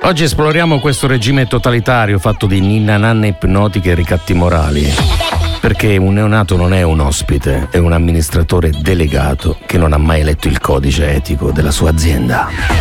Oggi esploriamo questo regime totalitario fatto di ninna-nanne ipnotiche e ricatti morali. Perché un neonato non è un ospite, è un amministratore delegato che non ha mai letto il codice etico della sua azienda.